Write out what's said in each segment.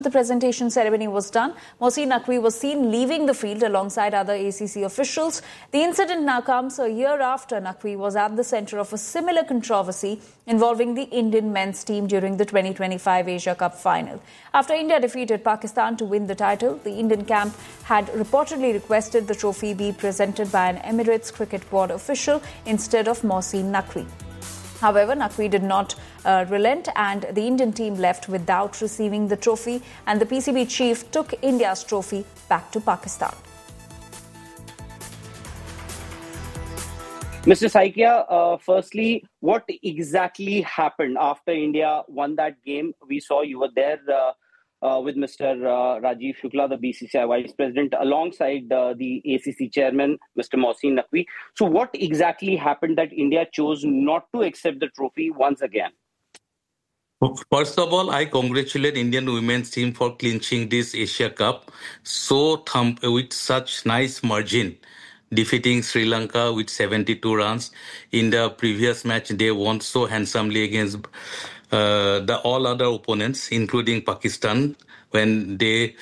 The presentation ceremony was done. Mohsin Naqvi was seen leaving the field alongside other ACC officials. The incident now comes a year after Naqvi was at the centre of a similar controversy involving the Indian men's team during the 2025 Asia Cup final. After India defeated Pakistan to win the title, the Indian camp had reportedly requested the trophy be presented by an Emirates Cricket Board official instead of Mohsin Naqvi. However, Naqvi did not relent and the Indian team left without receiving the trophy, and the PCB chief took India's trophy back to Pakistan. Mr. Saikia, firstly, what exactly happened after India won that game? We saw you were there with Mr. Rajiv Shukla, the BCCI Vice President, alongside the ACC Chairman, Mr. Mohsin Naqvi. So what exactly happened that India chose not to accept the trophy once again? First of all, I congratulate Indian women's team for clinching this Asia Cup with such nice margin, defeating Sri Lanka with 72 runs. In the previous match, they won so handsomely against all other opponents, including Pakistan, when they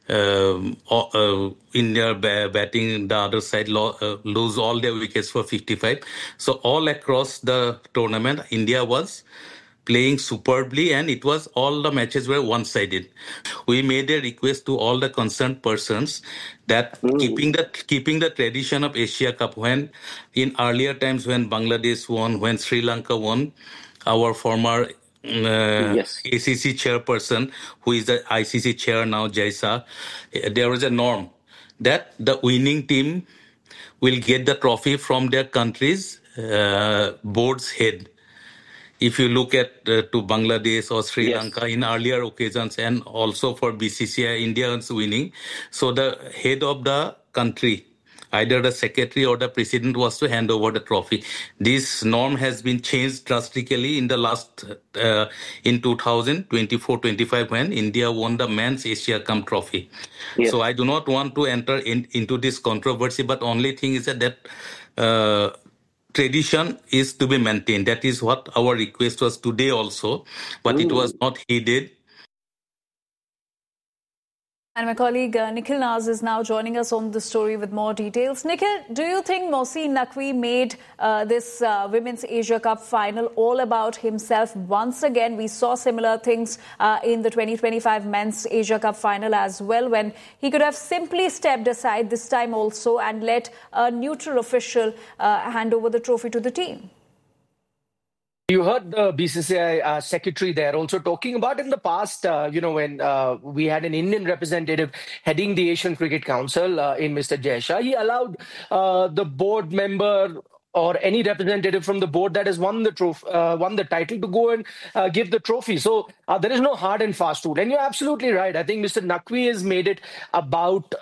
India batting the other side lose all their wickets for 55. So all across the tournament, India was playing superbly, and it was all the matches were one-sided. We made a request to all the concerned persons that keeping the tradition of Asia Cup, when in earlier times when Bangladesh won, when Sri Lanka won, our former ACC chairperson, who is the ICC chair now, Jaisa, there was a norm that the winning team will get the trophy from their country's board's head. If you look at to Bangladesh or Sri Lanka in earlier occasions, and also for BCCI, Indians winning, so the head of the country, either the secretary or the president, was to hand over the trophy. This norm has been changed drastically in the last, in 2024-25, when India won the men's Asia Cup trophy. Yes. So I do not want to enter into this controversy, but only thing is that tradition is to be maintained. That is what our request was today also, but it was not heeded. And my colleague Nikhil Naz is now joining us on the story with more details. Nikhil, do you think Mohsin Naqvi made this Women's Asia Cup final all about himself once again? We saw similar things in the 2025 Men's Asia Cup final as well, when he could have simply stepped aside this time also and let a neutral official hand over the trophy to the team. You heard the BCCI secretary there also talking about in the past, when we had an Indian representative heading the Asian Cricket Council in Mr. Jaisha, he allowed the board member or any representative from the board that has won the title to go and give the trophy. So there is no hard and fast rule. And you're absolutely right. I think Mr. Naqvi has made it about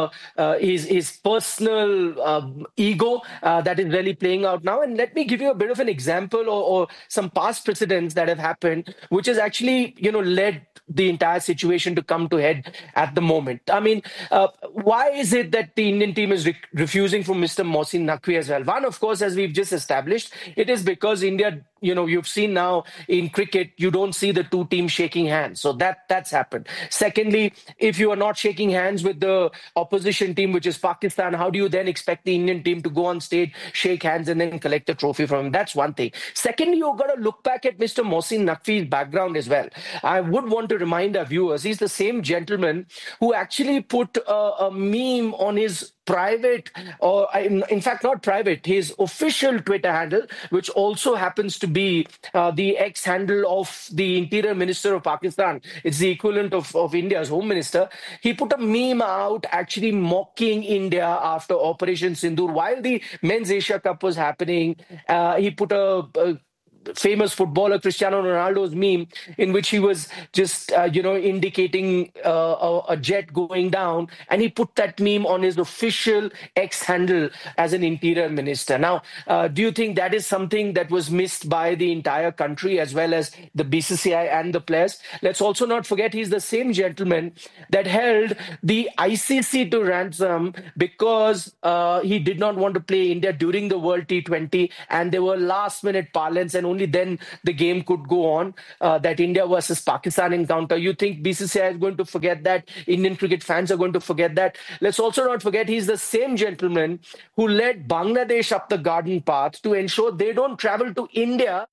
his personal ego that is really playing out now. And let me give you a bit of an example or some past precedents that have happened, which has actually, led the entire situation to come to head at the moment. I mean, why is it that the Indian team is refusing from Mr. Mohsin Naqvi as well? One, of course, as we've just established, it is because India, you've seen now in cricket, you don't see the two teams shaking hands. So that's happened. Secondly, if you are not shaking hands with the opposition team, which is Pakistan, how do you then expect the Indian team to go on stage, shake hands, and then collect the trophy from him? That's one thing. Secondly, you've got to look back at Mr. Mohsin Naqvi's background as well. I would want to remind our viewers, he's the same gentleman who actually put a meme on his private, or in fact not private, his official Twitter handle, which also happens to be the ex-handle of the Interior Minister of Pakistan. It's the equivalent of India's Home Minister. He put a meme out actually mocking India after Operation Sindoor. While the Men's Asia Cup was happening, he put a famous footballer Cristiano Ronaldo's meme in which he was just, indicating a jet going down, and he put that meme on his official X handle as an interior minister. Now, do you think that is something that was missed by the entire country as well as the BCCI and the players? Let's also not forget he's the same gentleman that held the ICC to ransom because he did not want to play India during the World T20, and there were last-minute parlance and only then the game could go on. That India versus Pakistan encounter. You think BCCI is going to forget that? Indian cricket fans are going to forget that? Let's also not forget he's the same gentleman who led Bangladesh up the garden path to ensure they don't travel to India.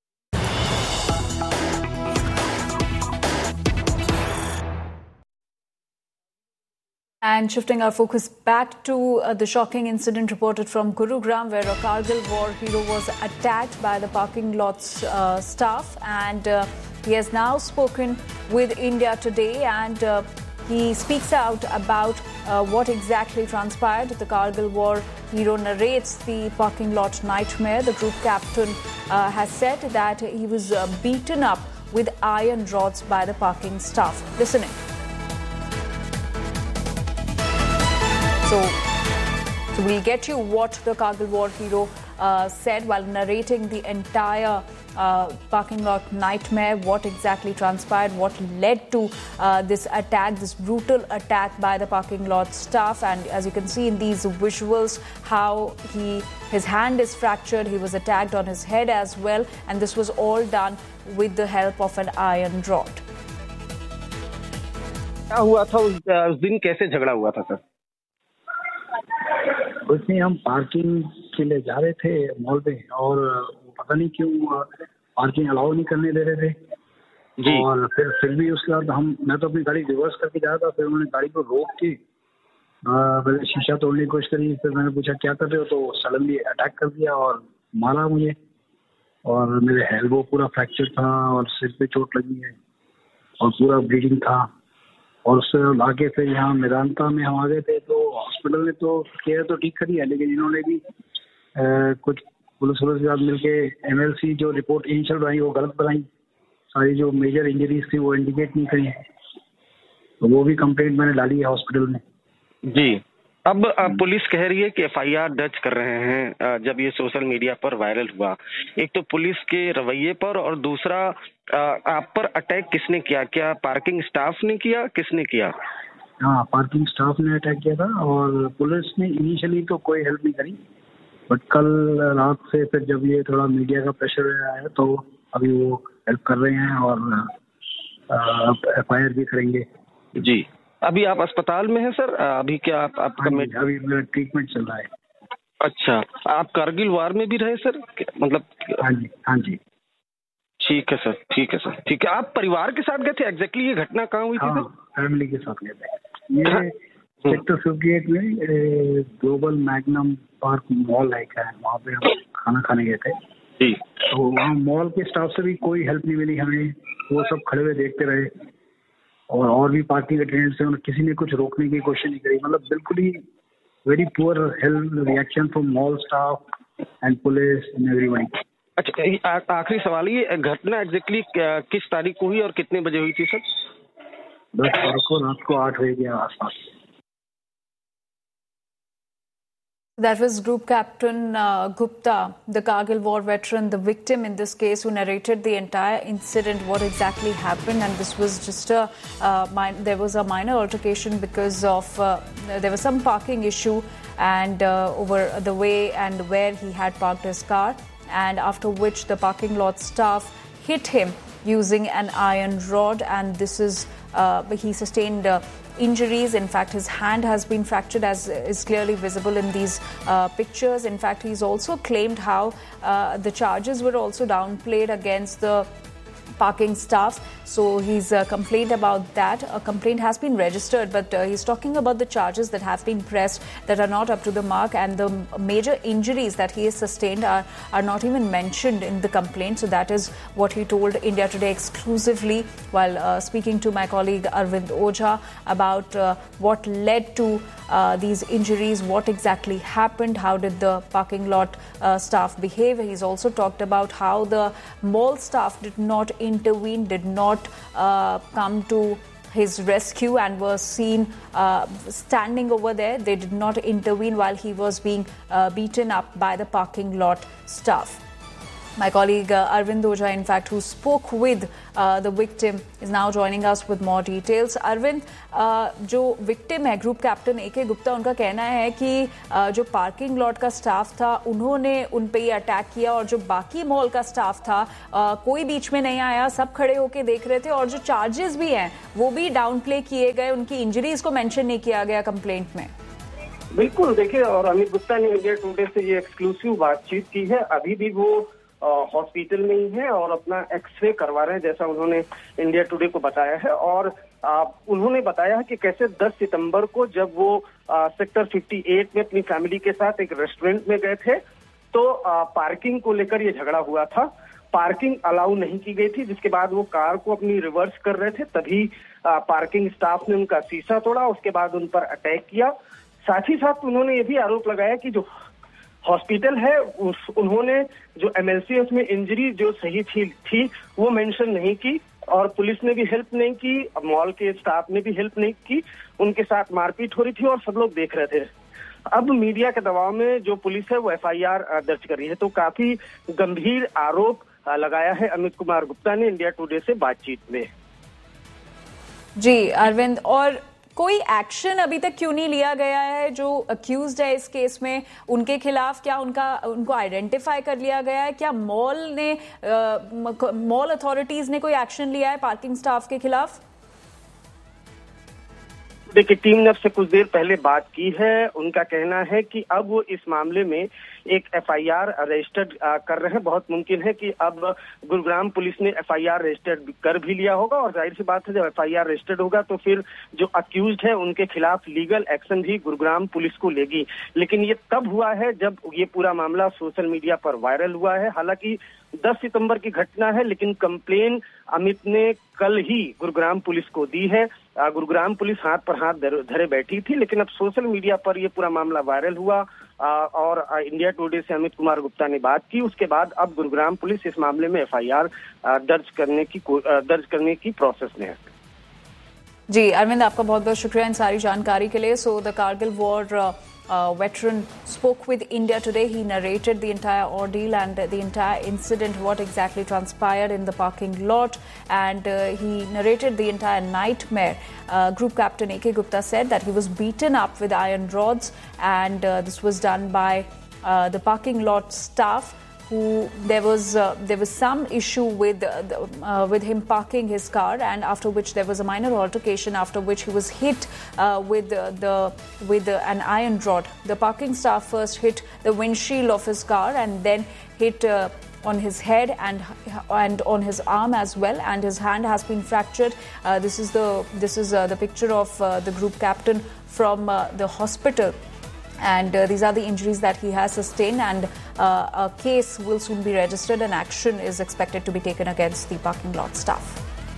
And shifting our focus back to the shocking incident reported from Gurugram, where a Kargil war hero was attacked by the parking lot's staff. And he has now spoken with India Today, and he speaks out about what exactly transpired. The Kargil war hero narrates the parking lot nightmare. The group captain has said that he was beaten up with iron rods by the parking staff. Listen in. So we'll get you what the Kargil war hero said while narrating the entire parking lot nightmare, what exactly transpired, what led to this attack, this brutal attack by the parking lot staff. And as you can see in these visuals, how his hand is fractured, he was attacked on his head as well, and this was all done with the help of an iron rod. क्या हुआ था उस दिन, कैसे झगड़ा हुआ था sir? कुछ नहीं, हम पार्किंग के लिए जा रहे थे मॉल पे, और पता नहीं क्यों पार्किंग अलाउ नहीं करने दे रहे थे जी। और फिर भी उसके बाद मैं तो अपनी गाड़ी रिवर्स करके जा रहा था, फिर उन्होंने गाड़ी को रोक के पहले शीशा तोड़ने की कोशिश करी। फिर मैंने पूछा क्या कर रहे हो, तो सडनली अटैक कर दिया और मारा मुझे, और मेरे एल्बो पूरा फ्रैक्चर था और सिर पे चोट लगी है और पूरा ब्लीडिंग था। और उससे आगे फिर यहाँ मेदांता में हम आ गए थे, तो हॉस्पिटल ने तो केयर तो ठीक करी है, लेकिन इन्होंने भी कुछ पुलिस के साथ मिलके MLC जो रिपोर्ट इनिशियल बनाई वो गलत बनाई, सारी जो मेजर इंजरीज थी वो इंडिकेट नहीं करी, तो वो भी कंप्लेंट मैंने डाली है हॉस्पिटल में जी। अब पुलिस कह रही है कि FIR दर्ज कर रहे हैं जब ये सोशल मीडिया पर वायरल हुआ। एक तो पुलिस के रवैये पर, और दूसरा आप पर अटैक किसने किया? क्या पार्किंग स्टाफ ने किया, किसने किया? हाँ, पार्किंग स्टाफ ने अटैक किया था, और पुलिस ने इनिशियली तो कोई हेल्प नहीं करी, बट कल रात से फिर जब ये थोड़ा मीडिया का प्रेशर आया तो अभी वो हेल्प कर रहे हैं और FIR भी करेंगे जी। अभी आप अस्पताल में हैं सर? अभी क्या आपका अभी मेरा ट्रीटमेंट चल रहा है। अच्छा, आप कारगिल वार में भी रहे सर, मतलब? हाँ जी। ठीक है सर, ठीक है सर, ठीक है। आप परिवार के साथ गए थे? एग्जैक्टली ये घटना कहाँ हुई थी? हाँ, फैमिली के साथ गए थे। ये सेक्टर 58 में ग्लोबल मैग्नम पार्क मॉल है, वहाँ पे हम खाना खाने गए थे जी। तो वहाँ मॉल के स्टाफ से भी कोई हेल्प नहीं मिली हमें, वो सब खड़े हुए देखते रहे, और भी पार्किंग अटेंडेंट से किसी ने कुछ रोकने की कोशिश नहीं करी। मतलब बिल्कुल ही very poor help reaction from mall staff and police and everyone. अच्छा, आखिरी सवाल, ये घटना एग्जैक्टली किस तारीख को हुई और कितने बजे हुई थी सर? 10 तारीख को रात को 8 बजे के आसपास। That was Group Captain Gupta, the Kargil war veteran, the victim in this case, who narrated the entire incident, what exactly happened. And this was just there was a minor altercation because of there was some parking issue and over the way and where he had parked his car, and after which the parking lot staff hit him using an iron rod, and this is he sustained injuries. In fact, his hand has been fractured, as is clearly visible in these pictures. In fact, he's also claimed how the charges were also downplayed against the parking staff. So he's complained about that. A complaint has been registered, but he's talking about the charges that have been pressed that are not up to the mark, and the major injuries that he has sustained are not even mentioned in the complaint. So that is what he told India Today exclusively while speaking to my colleague Arvind Ojha about what led to these injuries, what exactly happened, how did the parking lot staff behave. He's also talked about how the mall staff did not intervene, did not come to his rescue and were seen standing over there. They did not intervene while he was being beaten up by the parking lot staff. My colleague Arvind Oja, in fact, who spoke with the victim, is now joining us with more details. Arvind, जो victim है group captain AK Gupta, उनका कहना है कि जो parking lot का staff था उन्होंने उन पे ही अटैक किया और जो बाकी मॉल का स्टाफ था कोई बीच में नहीं आया, सब खड़े होके देख रहे थे और जो चार्जेस भी हैं वो भी डाउन प्ले किए गए, उनकी इंजरीज को मेंशन नहीं किया गया कंप्लेंट में। बिल्कुल, देखिए, और अमित गुप्ता ने इंडिया टुडे से ये एक्सक्लूसिव बातचीत की है। अभी भी वो हॉस्पिटल में ही है और अपना एक्सरे करवा रहे हैं, जैसा उन्होंने इंडिया टुडे को बताया है। और उन्होंने बताया है कि कैसे 10 सितंबर को जब वो सेक्टर 58 में अपनी फैमिली के साथ एक रेस्टोरेंट में गए थे तो पार्किंग को लेकर ये झगड़ा हुआ था। पार्किंग अलाउ नहीं की गई थी, जिसके बाद वो कार को अपनी रिवर्स कर रहे थे, तभी पार्किंग स्टाफ ने उनका शीशा तोड़ा, उसके बाद उन पर अटैक किया। साथ ही साथ उन्होंने ये भी आरोप लगाया कि जो हॉस्पिटल है उन्होंने जो MLCS में इंजरी जो सही थी वो मेंशन नहीं की और पुलिस ने भी हेल्प नहीं की, मॉल के स्टाफ ने भी हेल्प नहीं की, उनके साथ मारपीट हो रही थी और सब लोग देख रहे थे। अब मीडिया के दबाव में जो पुलिस है वो FIR दर्ज कर रही है। तो काफी गंभीर आरोप लगाया है अमित कुमार गुप्ता ने इंडिया टुडे से बातचीत में। जी अरविंद, और कोई एक्शन अभी तक क्यों नहीं लिया गया है? जो अक्यूज्ड है इस केस में उनके खिलाफ क्या उनको आइडेंटिफाई कर लिया गया है? क्या मॉल अथॉरिटीज ने कोई एक्शन लिया है पार्किंग स्टाफ के खिलाफ? देखिए, टीम ने अब से कुछ देर पहले बात की है। उनका कहना है कि अब वो इस मामले में एक FIR रजिस्टर्ड कर रहे हैं। बहुत मुमकिन है कि अब गुरुग्राम पुलिस ने FIR रजिस्टर्ड कर भी लिया होगा और जाहिर सी बात है जब FIR रजिस्टर्ड होगा तो फिर जो अक्यूज्ड है उनके खिलाफ लीगल एक्शन भी गुरुग्राम पुलिस को लेगी। लेकिन ये तब हुआ है जब ये पूरा मामला सोशल मीडिया पर वायरल हुआ है। हालांकि 10 सितंबर की घटना है, लेकिन कंप्लेन अमित ने कल ही गुरुग्राम पुलिस को दी है। गुरुग्राम पुलिस हाथ पर हाथ धरे बैठी थी, लेकिन अब सोशल मीडिया पर यह पूरा मामला वायरल हुआ और इंडिया टुडे से अमित कुमार गुप्ता ने बात की। उसके बाद अब गुरुग्राम पुलिस इस मामले में FIR दर्ज करने की प्रोसेस में है। जी अरविंद, आपका बहुत बहुत शुक्रिया इन सारी जानकारी के लिए। So the Kargil war veteran spoke with India today. He narrated the entire ordeal and the entire incident, what exactly transpired in the parking lot, and he narrated the entire nightmare. Group Captain AK Gupta said that he was beaten up with iron rods, and this was done by the parking lot staff. There was some issue with him parking his car, and after which there was a minor altercation, after which he was hit with an iron rod. The parking staff first hit the windshield of his car and then hit on his head and on his arm as well, and his hand has been fractured. This is the picture of the group captain from the hospital. And these are the injuries that he has sustained, and a case will soon be registered and action is expected to be taken against the parking lot staff.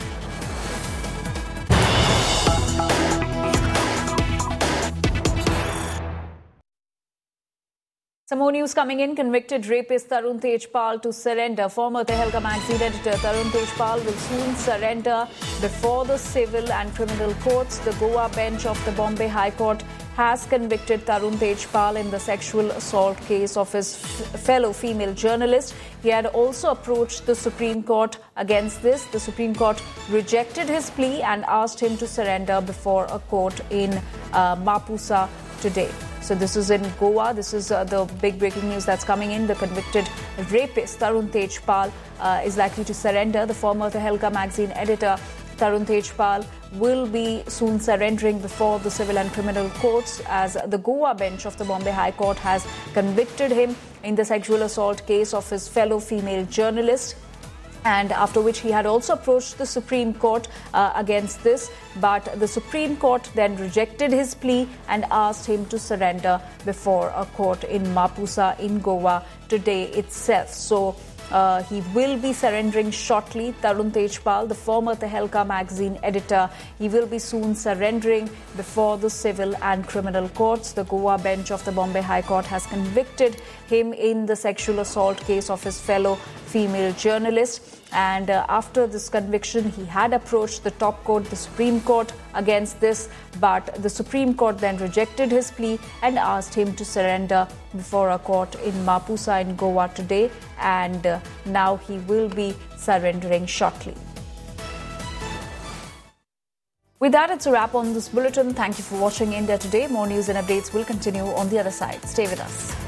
Some more news coming in. Convicted rapist Tarun Tejpal to surrender. Former Tehelka magazine editor Tarun Tejpal will soon surrender before the civil and criminal courts. The Goa bench of the Bombay High Court has convicted Tarun Tejpal in the sexual assault case of his fellow female journalist. He had also approached the Supreme Court against this. The Supreme Court rejected his plea and asked him to surrender before a court in Mapusa today. So this is in Goa. This is the big breaking news that's coming in. The convicted rapist Tarun Tejpal is likely to surrender. The former Tehelka magazine editor Tarun Tejpal will be soon surrendering before the civil and criminal courts, as the Goa bench of the Bombay High Court has convicted him in the sexual assault case of his fellow female journalist. And after which he had also approached the Supreme Court against this, but the Supreme Court then rejected his plea and asked him to surrender before a court in Mapusa in Goa today itself. So he will be surrendering shortly. Tarun Tejpal, the former Tehelka magazine editor, he will be soon surrendering before the civil and criminal courts. The Goa bench of the Bombay High Court has convicted him in the sexual assault case of his fellow female journalist. And after this conviction, he had approached the top court, the Supreme Court, against this, but the Supreme Court then rejected his plea and asked him to surrender before a court in Mapusa in Goa today, and now he will be surrendering shortly. With that, it's a wrap on this bulletin. Thank you for watching India Today. More news and updates will continue on the other side. Stay with us.